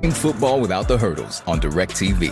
Football without the hurdles on DirecTV.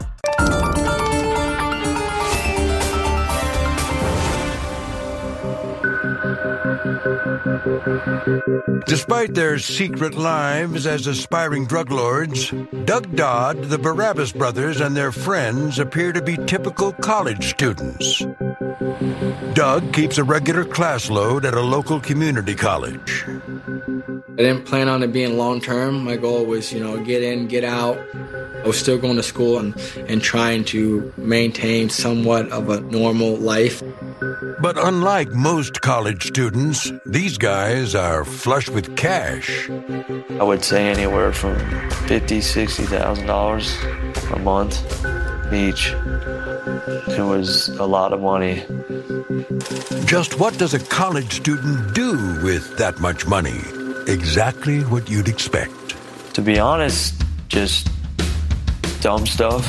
Despite their secret lives as aspiring drug lords, Doug Dodd, the Barabbas brothers, and their friends appear to be typical college students. Doug keeps a regular class load at a local community college. I didn't plan on it being long-term. My goal was, get in, get out. I was still going to school and trying to maintain somewhat of a normal life. But unlike most college students, these guys are flush with cash. I would say anywhere from $50,000, $60,000 a month each. It was a lot of money. Just what does a college student do with that much money? Exactly what you'd expect. To be honest, just dumb stuff.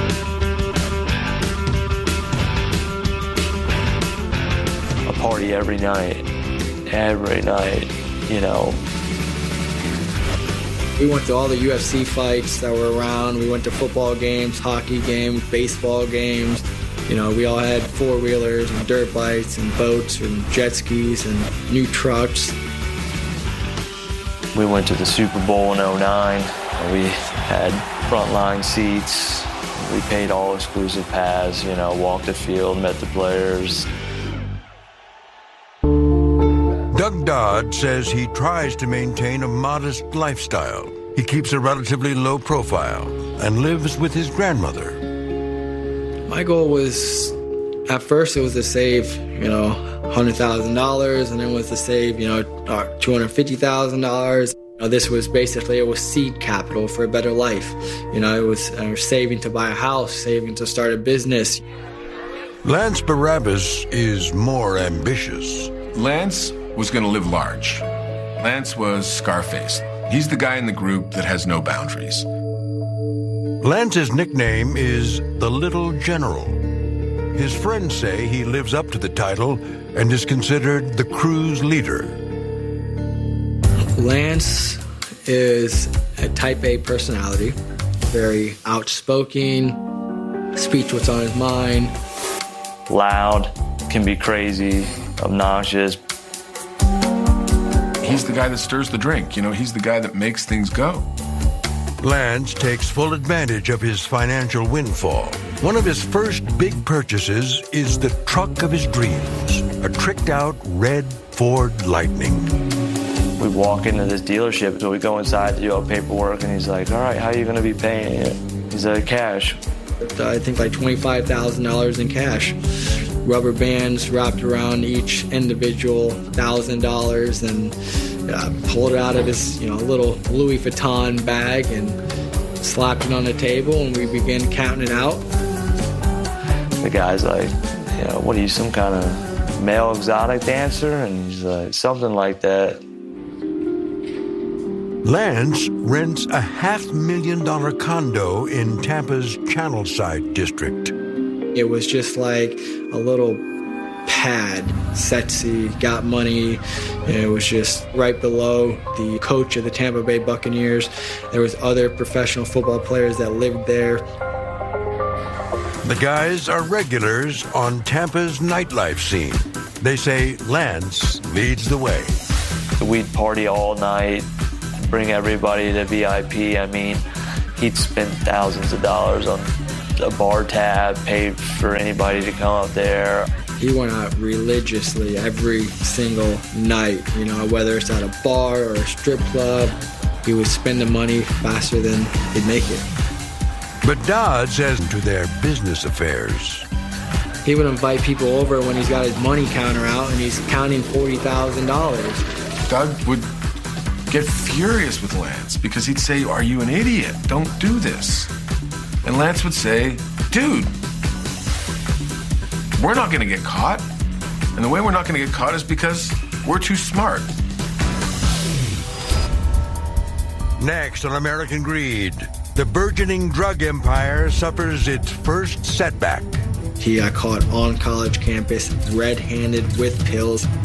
A party every night, We went to all the UFC fights that were around. We went to football games, hockey games, baseball games. We all had four-wheelers and dirt bikes and boats and jet skis and new trucks. We went to the Super Bowl in 2009. We had frontline seats. We paid all exclusive pass, walked the field, met the players. Doug Dodd says he tries to maintain a modest lifestyle. He keeps a relatively low profile and lives with his grandmother. My goal was, at first it was to save, $100,000, and then was to save, $250,000. This was basically, it was seed capital for a better life. It was saving to buy a house, saving to start a business. Lance Barabbas is more ambitious. Lance was going to live large. Lance was Scarface. He's the guy in the group that has no boundaries. Lance's nickname is the Little General. His friends say he lives up to the title and is considered the crew's leader. Lance is a type A personality, very outspoken, speaks what's on his mind. Loud, can be crazy, obnoxious. He's the guy that stirs the drink. He's the guy that makes things go. Lance takes full advantage of his financial windfall. One of his first big purchases is the truck of his dreams, a tricked-out red Ford Lightning. We walk into this dealership, so we go inside to do our paperwork, and he's like, all right, how are you going to be paying it? He's like, cash. I think like $25,000 in cash. Rubber bands wrapped around each individual $1,000, and pulled it out of his little Louis Vuitton bag and slapped it on the table, and we began counting it out. The guy's like, what are you, some kind of male exotic dancer? And he's like, something like that. Lance rents a $500,000 condo in Tampa's Channelside district. It was just like a little pad, sexy, got money. It was just right below the coach of the Tampa Bay Buccaneers. There was other professional football players that lived there. The guys are regulars on Tampa's nightlife scene. They say Lance leads the way. We'd party all night, bring everybody to VIP. He'd spend thousands of dollars on a bar tab, paid for anybody to come up there. He went out religiously every single night, whether it's at a bar or a strip club. He would spend the money faster than he'd make it. But Dodd says to their business affairs. He would invite people over when he's got his money counter out and he's counting $40,000. Doug would get furious with Lance because he'd say, are you an idiot? Don't do this. And Lance would say, dude, we're not going to get caught. And the way we're not going to get caught is because we're too smart. Next on American Greed, the burgeoning drug empire suffers its first setback. He got caught on college campus, red-handed with pills.